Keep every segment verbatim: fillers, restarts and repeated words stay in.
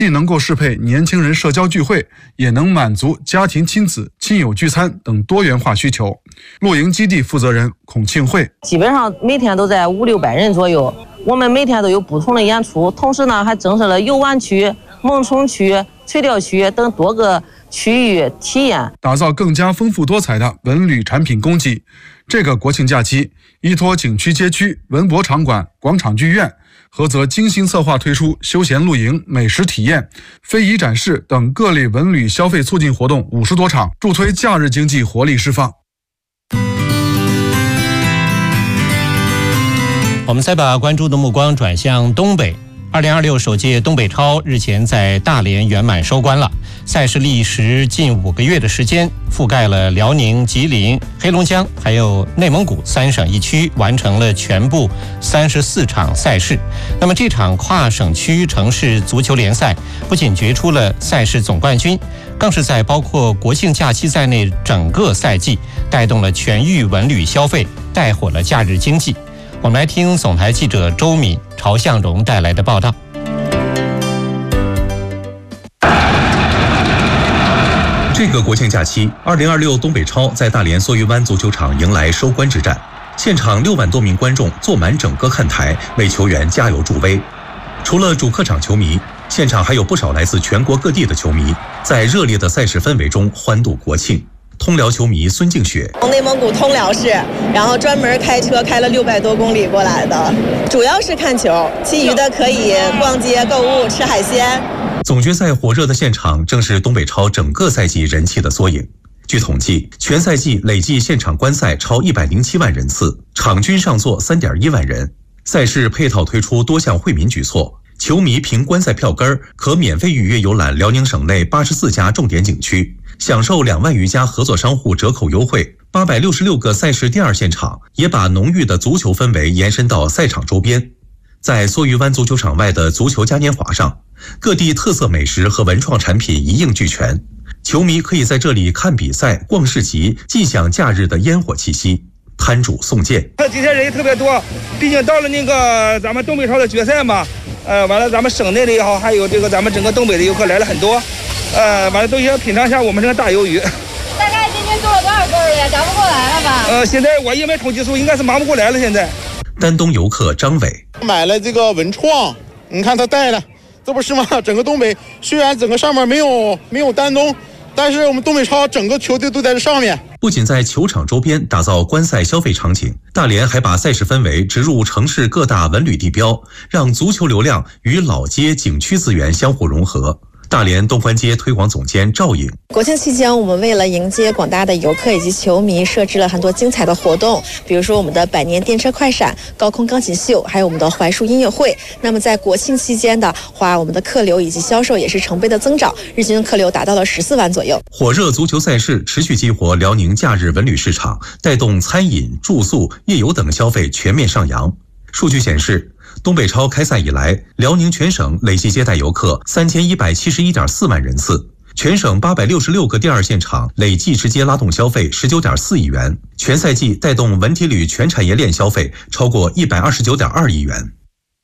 既能够适配年轻人社交聚会，也能满足家庭亲子、亲友聚餐等多元化需求。露营基地负责人孔庆慧， 基本上每天都在五六百人左右，我们每天都有不同的演出，同时呢还增设了游玩区、萌宠区、垂钓区等多个区域体验， 打造更加丰富多彩的文旅产品供给。这个国庆假期，依托景区街区、文博场馆、广场剧院，菏泽精心策划推出休闲露营、美食体验、非遗展示等各类文旅消费促进活动五十多场，助推假日经济活力释放。 我们再把关注的目光转向东北。二零二六首届东北超日前在大连圆满收官了，赛事历时近五个月的时间，覆盖了辽宁、吉林、黑龙江还有内蒙古三省一区，完成了全部三十四场赛事。那么这场跨省区城市足球联赛不仅决出了赛事总冠军，更是在包括国庆假期在内整个赛季带动了全域文旅消费，带火了假日经济。我们来听总台记者周敏、曹向荣带来的报道。 这个国庆假期，二零二六东北超在大连梭鱼湾足球场迎来收官之战，现场六万多名观众坐满整个看台，为球员加油助威。除了主客场球迷，现场还有不少来自全国各地的球迷，在热烈的赛事氛围中欢度国庆。通辽球迷孙静雪， 从内蒙古通辽市，然后专门开车开了六百多公里过来的，主要是看球，其余的可以逛街、购物、吃海鲜。 总决赛火热的现场正是东北超整个赛季人气的缩影。据统计，全赛季累计现场观赛超一百零七万人次，场均上座三点一万人。赛事配套推出多项惠民举措，球迷凭观赛票根可免费预约游览辽宁省内八十四家重点景区，享受两万余家合作商户折扣优惠。八百六十六个赛事第二现场也把浓郁的足球氛围延伸到赛场周边。在梭鱼湾足球场外的足球嘉年华上，各地特色美食和文创产品一应俱全，球迷可以在这里看比赛、逛市集，尽享假日的烟火气息。摊主宋健， 今天人也特别多，毕竟到了那个咱们东北超的决赛嘛，呃，完了咱们省内的也好，还有这个咱们整个东北的游客来了很多，呃，完了都想品尝一下我们这个大鱿鱼。 大概今天做了多少个了呀？赶不过来了吧？ 呃，现在我也没统计数，应该是忙不过来了。现在， 丹东游客张伟买了这个文创，你看他带了，这不是吗？整个东北虽然整个上面没有没有丹东，但是我们东北超整个球队都在这上面。 不仅在球场周边打造观赛消费场景，大连还把赛事氛围植入城市各大文旅地标，让足球流量与老街景区资源相互融合。大连东关街推广总监赵颖， 国庆期间，我们为了迎接广大的游客以及球迷，设置了很多精彩的活动，比如说我们的百年电车快闪、高空钢琴秀，还有我们的槐树音乐会。那么在国庆期间的话，我们的客流以及销售也是成倍的增长，日均客流达到了十四万左右。 火热足球赛事持续激活辽宁假日文旅市场，带动餐饮、住宿、夜游等消费全面上扬。数据显示，东北超开赛以来，辽宁全省累计接待游客三千一百七十一点四万人次，全省八百六十六个第二现场累计直接拉动消费十九点四亿元，全赛季带动文体旅全产业链消费超过一百二十九点二亿元。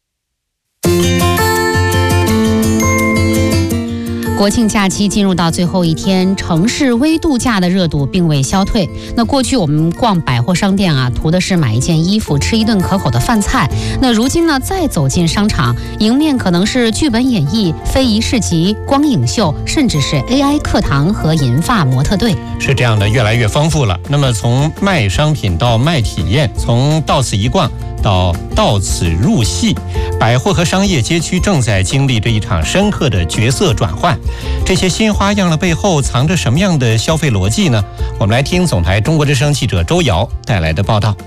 国庆假期进入到最后一天，城市微度假的热度并未消退。那过去我们逛百货商店啊，图的是买一件衣服，吃一顿可口的饭菜。那如今呢，再走进商场，迎面可能是剧本演绎、非遗市集、光影秀，甚至是 A I 课堂和银发模特队。 是这样的，越来越丰富了。那么从卖商品到卖体验，从到此一逛到到此入戏，百货和商业街区正在经历着一场深刻的角色转换。这些新花样的背后藏着什么样的消费逻辑呢？我们来听总台中国之声记者周瑶带来的报道。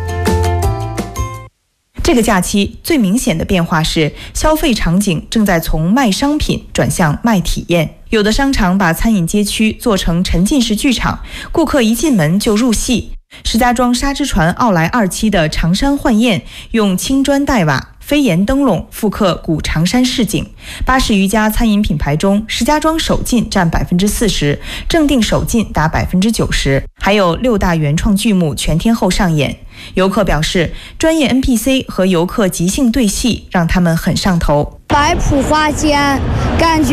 这个假期最明显的变化是，消费场景正在从卖商品转向卖体验。有的商场把餐饮街区做成沉浸式剧场，顾客一进门就入戏。石家庄沙之船奥莱二期的长山幻宴，用青砖黛瓦、飞檐灯笼复刻古长山市景。八十余家餐饮品牌中，石家庄首进占百分之四十，正定首进达百分之九十，还有六大原创剧目全天候上演。 游客表示，专业 N P C 和游客即兴对戏，让他们很上头。 摆谱花间，感觉